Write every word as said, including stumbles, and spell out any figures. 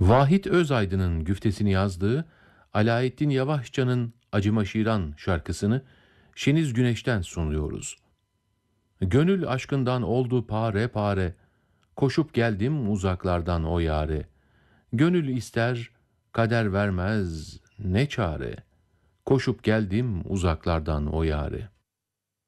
Vahit Özaydın'ın güftesini yazdığı Alaeddin Yavaşça'nın Acımaşiran şarkısını Şeniz Güneş'ten sunuyoruz. Gönül aşkından oldu pare pare, koşup geldim uzaklardan o yâre. Gönül ister, kader vermez, ne çare, koşup geldim uzaklardan o yâre.